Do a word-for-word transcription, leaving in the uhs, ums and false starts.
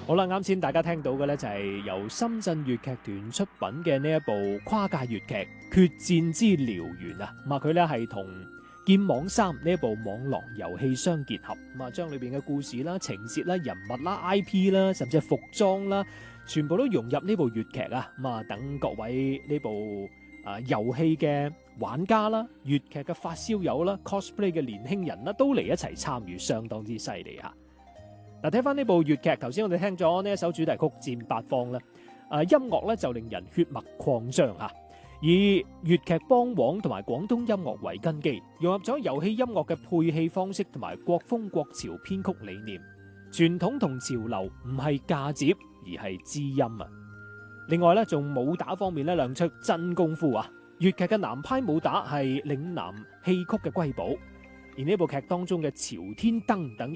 好啦，啱先大家聽到嘅呢，就係由深圳粵劇團出品嘅呢一部跨界粵劇《決戰之燎原》啊，咁啊佢呢係同劍網三呢一部網絡遊戲相結合，咁啊將裏邊嘅故事啦、情節啦、人物啦、I P 啦，甚至係服裝啦，全部都融入呢部粵劇啊，咁啊等各位呢部啊遊戲嘅玩家啦、粵劇嘅發燒友啦、cosplay 嘅年輕人啦，都嚟一齊參與，相當之犀利啊！嗱，睇翻呢部粵劇，頭先我哋聽咗呢一首主題曲《戰八方》啦，誒音樂咧就令人血脈擴張嚇，以粵劇梆黃同埋廣東音樂為根基，融入咗遊戲音樂嘅配器方式同埋國風國潮編曲理念，傳統同潮流唔係嫁接，而係知音啊！另外咧，仲武打方面咧亮出真功夫啊！粵劇嘅南派武打係嶺南戲曲嘅瑰寶，而呢部劇當中嘅朝天燈等